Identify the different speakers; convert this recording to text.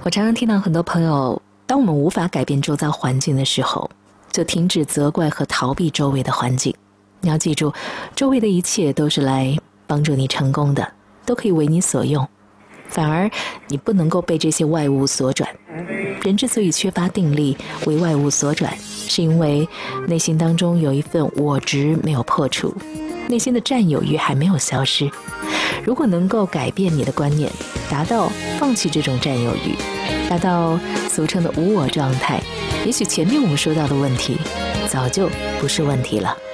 Speaker 1: 我常常听到很多朋友，当我们无法改变周遭环境的时候，就停止责怪和逃避周围的环境。你要记住，周围的一切都是来帮助你成功的，都可以为你所用。反而你不能够被这些外物所转。人之所以缺乏定力，为外物所转，是因为内心当中有一份我执没有破除，内心的占有欲还没有消失。如果能够改变你的观念，达到放弃这种占有欲，达到俗称的无我状态，也许前面我们说到的问题早就不是问题了。